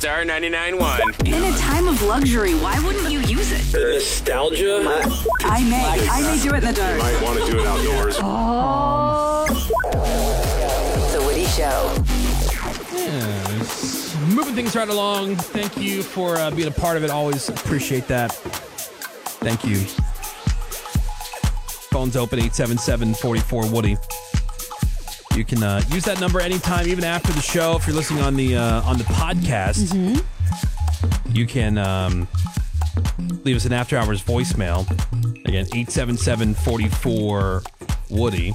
Star 99.1. In a time of luxury, why wouldn't you use it? The nostalgia. I may do it in the dark. You might want to do it outdoors. Oh. The Woody Show. Yes. Moving things right along. Thank you for being a part of it. Always appreciate that. Thank you. Phone's open, 877-44-WOODY. You can use that number anytime, even after the show. If you're listening on the podcast, you can leave us an after-hours voicemail. Again, 877-44-WOODY.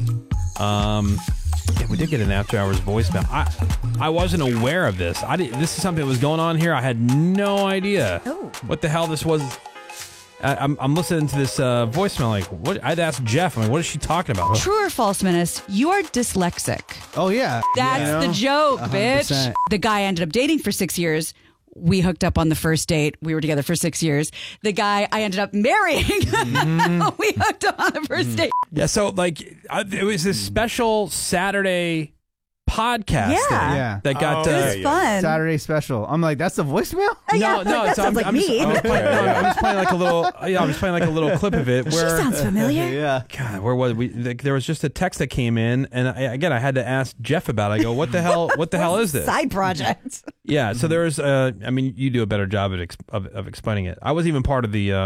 Yeah, we did get an after-hours voicemail. I wasn't aware of this. This is something that was going on here. I had no idea what the hell this was. I'm listening to this voicemail like, what? I'd ask Jeff, I'm like, what is she talking about? True or false, Menace? You are dyslexic. Oh, yeah. That's the joke, 100%. bitch. The guy I ended up dating for 6 years. We hooked up on the first date. We were together for 6 years. The guy I ended up marrying, we hooked up on the first date. Yeah, so like it was this special Saturday podcast Yeah. that got It was fun. Saturday special. I'm like, that's the voicemail? no, that sounds like me. I'm just playing like a little. Yeah, I was playing like a little clip of it. She Where sounds familiar. Yeah. God, where was we? There was just a text that came in, and I had to ask Jeff about it. I go, what the hell? What the hell is this? Side project. Yeah, so there was. I mean, you do a better job of explaining it. I wasn't even part of the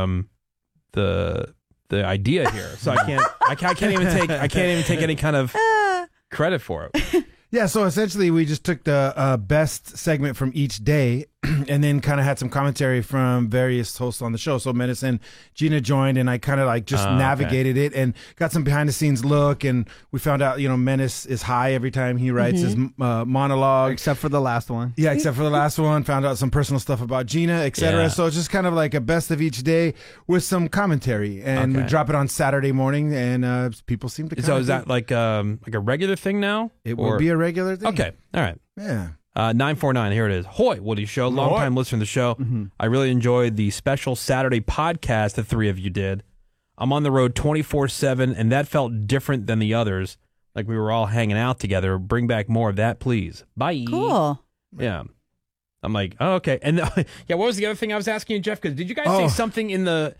idea here, so I can't even take any kind of credit for it. Yeah, so essentially we just took the best segment from each day and then kind of had some commentary from various hosts on the show. So Menace and Gina joined, and I kind of like just navigated it and got some behind the scenes look. And we found out, Menace is high every time he writes his monologue. Except for the last one. Yeah, except for the last one. Found out some personal stuff about Gina, etc. Yeah. So it's just kind of like a best of each day with some commentary. And we drop it on Saturday morning, and people seem to So is that like a regular thing now? It will be a regular thing. Okay, all right. Yeah. 949, here it is. Hoy, Woody Show, long-time listener to the show. I really enjoyed the special Saturday podcast the three of you did. I'm on the road 24/7, and that felt different than the others, like we were all hanging out together. Bring back more of that, please. Bye. Cool. Yeah. I'm like, oh, okay. And yeah, what was the other thing I was asking you, Jeff? Because did you guys say something in the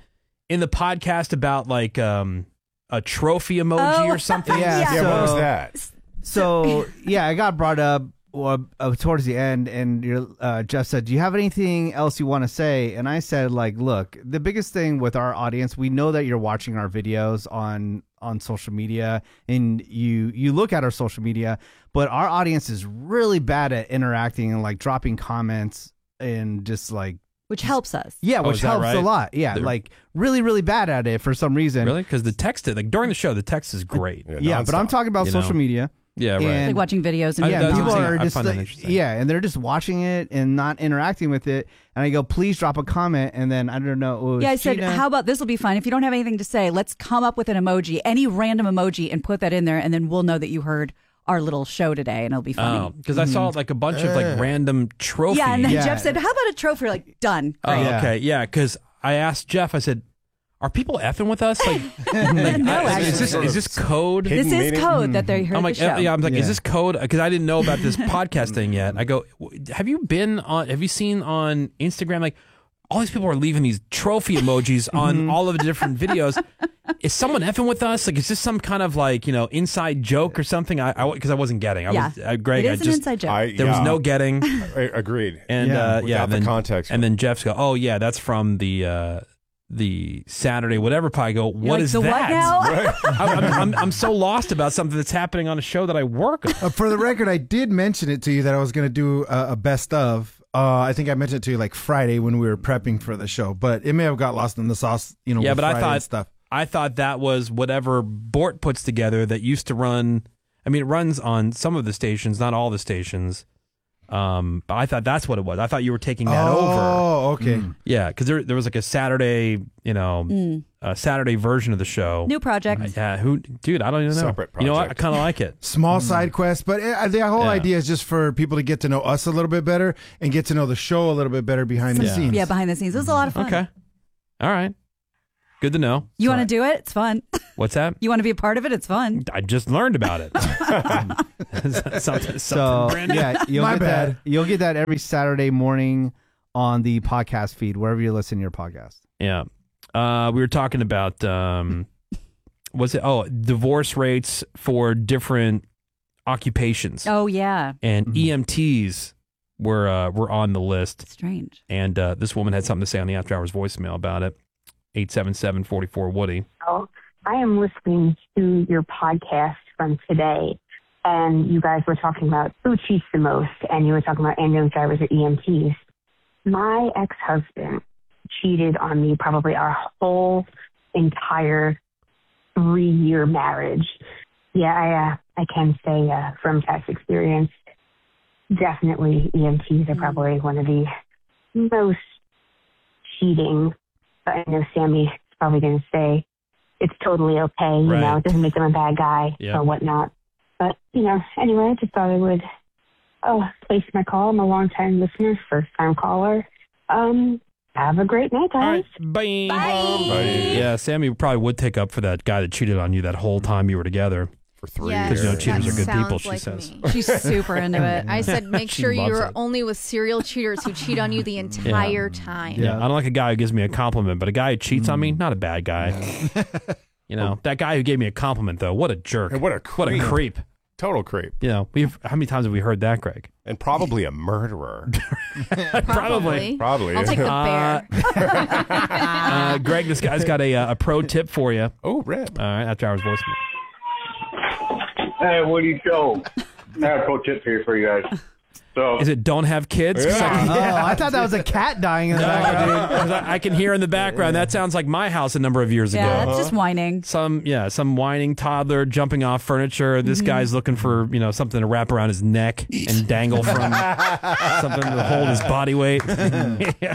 podcast about like a trophy emoji or something? Yeah, what was that? So, yeah, I got brought up towards the end, and Jeff said, do you have anything else you want to say? And I said, like, look, the biggest thing with our audience, we know that you're watching our videos on social media, and you look at our social media, but our audience is really bad at interacting and, like, dropping comments and just, like, Which helps us. yeah, which is that helps right? a lot. Yeah, like, really, really bad at it for some reason. Really? Because the text, like during the show, the text is great. Yeah, but I'm talking about social media. Yeah, right. And Like watching videos and yeah, people are I just find that like, interesting. yeah, and they're just watching it and not interacting with it. And I go, please drop a comment. And then I don't know. I said, how about this will be fun. If you don't have anything to say, let's come up with an emoji, any random emoji, and put that in there, and then we'll know that you heard our little show today, and it'll be funny. Oh, because I saw like a bunch of like random trophies. Yeah, and then Yeah. Jeff said, how about a trophy? Like, done. Oh, Great. okay, yeah. Because I asked Jeff, I said, "Are people effing with us? Like, is this code? This is code that they heard I'm like, the show. yeah. I'm like, is this code? Because I didn't know about this podcast thing yet. I go, have you seen on Instagram like all these people are leaving these trophy emojis on all of the different videos? Is someone effing with us? Like, is this some kind of like inside joke or something? Because I wasn't getting. Greg, it is an inside joke. There was no getting. Agreed. And Without the context. And then Jeff's go, oh yeah, that's from the Saturday whatever pie. I go, what is the that? What now? I'm so lost about something that's happening on a show that I work on. For the record, I did mention it to you that I was going to do a best of. I think I mentioned it to you like Friday when we were prepping for the show, but it may have got lost in the sauce. Yeah, with but Friday I thought that was whatever Bort puts together that used to run. I mean, it runs on some of the stations, not all the stations. But I thought that's what it was. I thought you were taking that over. Oh, okay. Yeah, because there was like a Saturday, a Saturday version of the show. New project. Yeah, dude, I don't even know. Separate You know what? I project. kind of like it. Small side quest, but the whole idea is just for people to get to know us a little bit better and get to know the show a little bit better behind the scenes. Yeah, behind the scenes. It was a lot of fun. Okay. All right. Good to know. You want to do it? It's fun. What's that? You want to be a part of it? It's fun. I just learned about it. something So brand new. yeah, you'll get that every Saturday morning on the podcast feed wherever you listen to your podcast. Yeah. We were talking about divorce rates for different occupations. Oh yeah. And EMTs were on the list. Strange. And this woman had something to say on the After Hours voicemail about it. 877-44-WOODY. Oh, I am listening to your podcast from today, and you guys were talking about who cheats the most, and you were talking about ambulance drivers or EMTs. My ex-husband cheated on me probably our whole entire 3-year marriage. Yeah, I can say from past experience, definitely EMTs are probably one of the most cheating. I know Sammy's probably going to say it's totally okay, you know, it doesn't make them a bad guy or whatnot. But, anyway, I just thought I would place my call. I'm a long-time listener, first-time caller. Have a great night, guys. All right. Bye. Bye. Yeah, Sammy probably would take up for that guy that cheated on you that whole time you were together. For 3 Yeah, years. Because cheaters are good people, she like says. me. She's super into it. I said, make She sure loves you're it. only with serial cheaters who cheat on you the entire time. Yeah, I don't like a guy who gives me a compliment, but a guy who cheats on me, not a bad guy. That guy who gave me a compliment, though, what a jerk. And what a creep. Total creep. How many times have we heard that, Greg? And probably a murderer. Probably. Probably. I'll take the bear. Greg, this guy's got a pro tip for you. Oh, Red. All right, After Hours voicemail. Hey, Woody Show. I have a pro tip here for you guys. So, Is it don't have kids? 'Cause I thought that was a cat dying in the background. dude, 'cause I can hear in the background. That sounds like my house a number of years ago. Yeah, that's just whining. Some whining toddler jumping off furniture. This guy's looking for something to wrap around his neck and dangle from something to hold his body weight. Yeah.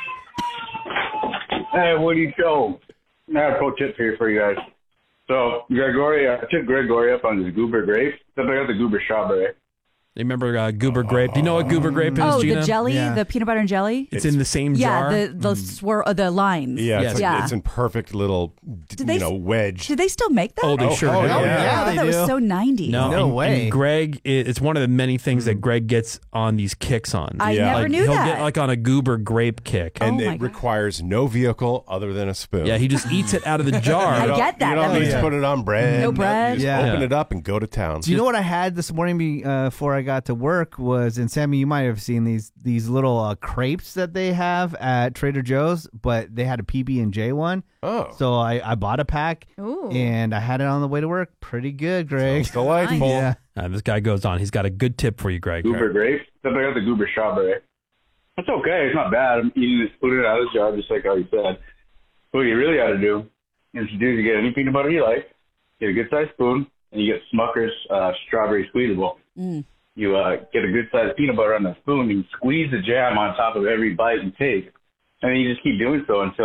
hey, Woody Show. I have a pro tip here for you guys. So, I took Gregory up on his goober grape. Except I got the goober strawberry. You remember goober grape? Do you know what goober grape is, Gina? The jelly, the peanut butter and jelly. It's in the same jar. Yeah, the lines. Yeah, Yeah. it's in perfect little, wedge. Do they still make that? Oh, they sure do. I yeah, thought they that was do. so 90s. No way. And Greg, it's one of the many things that Greg gets on these kicks on. I never knew he'll that. get like on a goober grape kick. And Oh my it God. requires no vehicle other than a spoon. Yeah, he just eats it out of the jar. I get that. You don't That need makes to put it on bread. No bread. You just Yeah. open it up and go to town. Do you know what I had this morning before I got to work was, and Sammy, you might have seen these little crepes that they have at Trader Joe's, but they had a PB&J one. Oh. So I bought a pack, Ooh. and I had it on the way to work. Pretty good, Greg. It's delightful. Yeah. This guy goes on. He's got a good tip for you, Greg. Goober grape. Except I got the goober strawberry. That's okay. It's not bad. I'm eating this, putting it out of the jar, just like how you said. What you really got to do is you get any peanut butter you like, get a good-sized spoon, and you get Smucker's strawberry squeezable. You get a good-sized peanut butter on the spoon, and you squeeze the jam on top of every bite you take, and then you just keep doing so until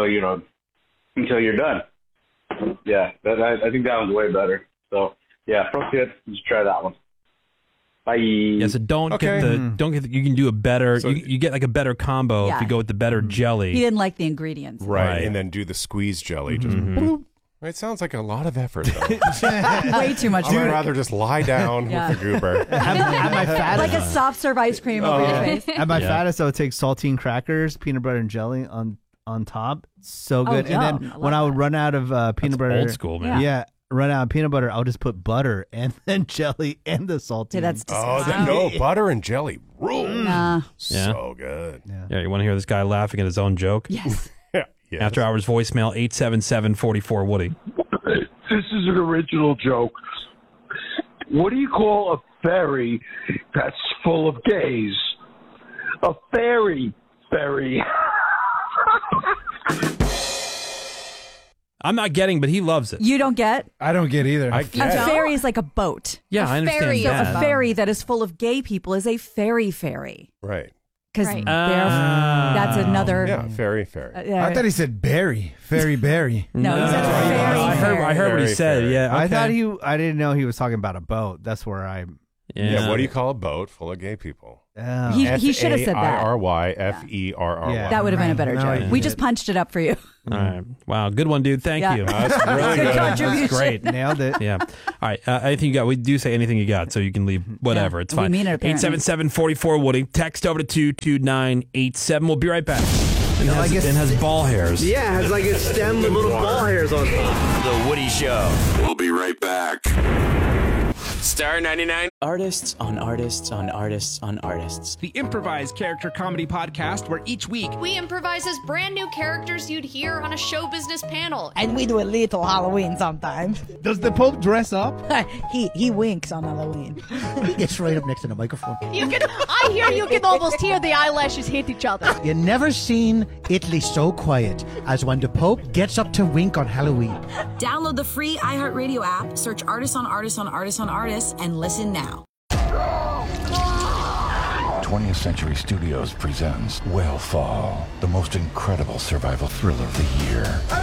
you're done. Yeah, I think that one's way better. So, yeah, pro tip, just try that one. Bye. Yeah, so don't get the. You can do a better. So- you get like a better combo if Yeah. you go with the better jelly. He didn't like the ingredients. Right. And then do the squeeze jelly. Just bloop. It sounds like a lot of effort, though. Way too much. I would rather just lie down Yeah. with the goober. At my fattest, Like a soft serve ice cream over your face. at my fattest, I would take saltine crackers, peanut butter and jelly on top. So good. And yum. then I when love I would run out of peanut butter, old school, man. Yeah, run out of peanut butter, I'll just put butter and then jelly and the saltine. Dude, that's Oh, disgusting. no, butter and jelly rule. Nah. So good. Yeah, you want to hear this guy laughing at his own joke? Yes. Yeah. Yes. After Hours voicemail 877-44-WOODY. This is an original joke. What do you call a ferry that's full of gays? A fairy ferry. I'm not getting, but he loves it. You don't get? I don't get either. I A get it. ferry is like a boat. Yeah, I understand ferry is that. A ferry that is full of gay people is a fairy ferry. Right. Because Right. that's another. Yeah, fairy. I thought he said berry. Fairy berry. No, he said fairy. I heard what he Very said. fair. Yeah, I okay. thought I didn't know he was talking about a boat. That's where I. Yeah. What do you call a boat full of gay people? He should have said that. F-A-I-R-Y-F-E-R-R-Y. That would have been a better joke. yeah. We just punched it up for you. All right. Wow. Good one, dude. Thank you. That's really Good good. contribution. That's great. Nailed it. Yeah. All right. Anything you got? We do say anything you got, so you can leave whatever. Yeah, It's fine. we mean it, apparently. 877-44-WOODY. Text over to 22987. We'll be right back. It has ball hairs. Yeah, it has like a stem with little ball hairs on top. The Woody Show. We'll be right back. Star 99. Artists on artists on artists on artists. The improvised character comedy podcast where each week We improvise as brand new characters you'd hear on a show business panel. And we do a little Halloween sometimes. Does the Pope dress up? he winks on Halloween. He gets right up next to the microphone. I hear you can almost hear the eyelashes hit each other. You never seen Italy so quiet as when the Pope gets up to wink on Halloween. Download the free iHeartRadio app, search Artists on Artists on Artists on Artists, and listen now. 20th Century Studios presents Whale the most incredible survival thriller of the year.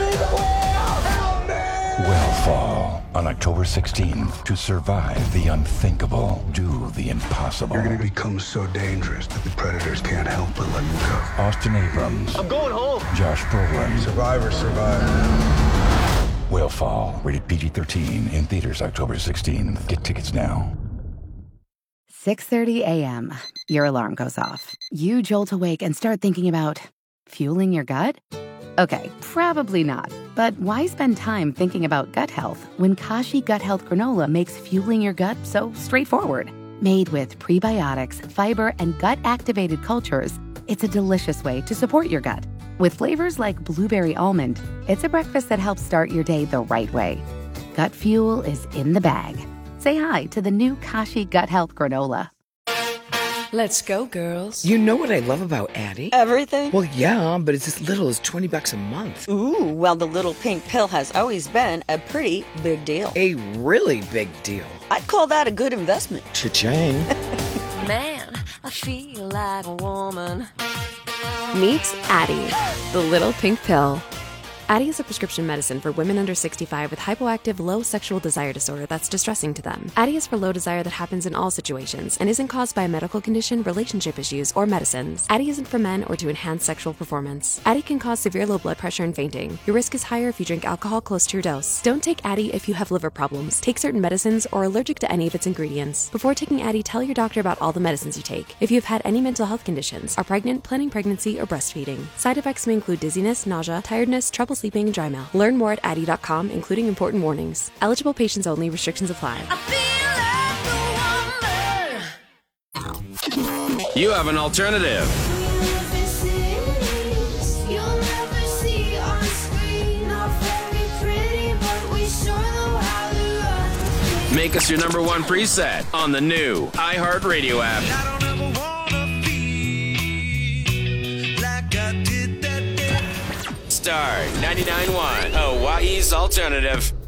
Whale on October 16th. To survive the unthinkable, do the impossible. You're going to become so dangerous that the predators can't help but let you go. Austin Abrams. I'm going home. Josh Brolin. Survivors survive. Whale, rated PG-13, in theaters October 16th. Get tickets now. 6:30 a.m. Your alarm goes off. You jolt awake and start thinking about fueling your gut? Okay, probably not. But why spend time thinking about gut health when Kashi Gut Health Granola makes fueling your gut so straightforward? Made with prebiotics, fiber, and gut-activated cultures, it's a delicious way to support your gut. With flavors like blueberry almond, it's a breakfast that helps start your day the right way. Gut fuel is in the bag. Say hi to the new Kashi Gut Health Granola. Let's go, girls. You know what I love about Addie? Everything? Well, yeah, but it's as little as $20 a month. Ooh, well, the little pink pill has always been a pretty big deal. A really big deal. I'd call that a good investment. Cha-ching. Man, I feel like a woman. Meet Addie, the little pink pill. Addie is a prescription medicine for women under 65 with hypoactive low sexual desire disorder that's distressing to them. Addie is for low desire that happens in all situations and isn't caused by a medical condition, relationship issues, or medicines. Addie isn't for men or to enhance sexual performance. Addie can cause severe low blood pressure and fainting. Your risk is higher if you drink alcohol close to your dose. Don't take Addie if you have liver problems, take certain medicines, or are allergic to any of its ingredients. Before taking Addie, tell your doctor about all the medicines you take. If you have had any mental health conditions, are pregnant, planning pregnancy, or breastfeeding. Side effects may include dizziness, nausea, tiredness, trouble sleeping, and dry mouth. Learn more at Addie.com, including important warnings. Eligible patients only. Restrictions apply. You have an alternative. Make us your number one preset on the new iHeartRadio app. Star 99.1, Hawaii's alternative.